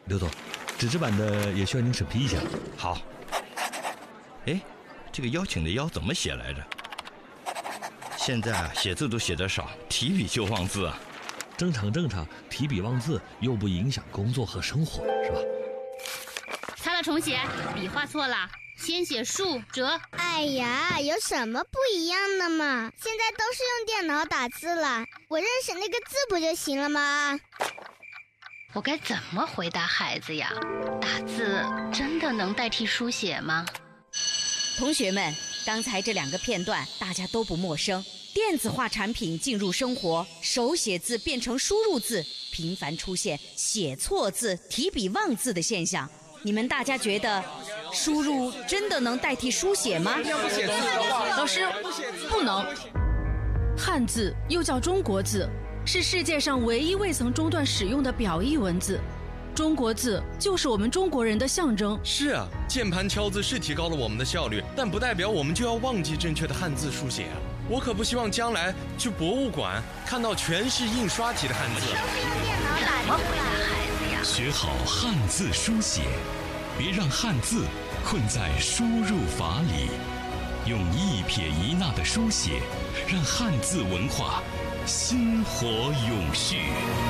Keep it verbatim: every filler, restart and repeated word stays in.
刘总，纸质版的也需要您审批一下。 好。哎，这个邀请的邀怎么写来着？现在啊，写字都写得少，提笔就忘字啊。 正常正常，提笔忘字又不影响工作和生活，是吧？ 擦了重写，笔画错了，先写竖折。 哎呀，有什么不一样的嘛？现在都是用电脑打字了，我认识那个字不就行了吗？ 我该怎么回答孩子呀？打字真的能代替书写吗？ 同学们，刚才这两个片段大家都不陌生。电子化产品进入生活，手写字变成输入字，频繁出现写错字、提笔忘字的现象。你们大家觉得输入真的能代替书写吗？ 老师，不能。汉字又叫中国字，是世界上唯一未曾中断使用的表意文字。中国字就是我们中国人的象征。 是啊，键盘敲字是提高了我们的效率，但不代表我们就要忘记正确的汉字书写啊！我可不希望将来去博物馆看到全是印刷体的汉字。 怎么回答孩子呀？ 学好汉字书写，别让汉字困在输入法里，用一撇一捺的书写，让汉字文化薪火永续。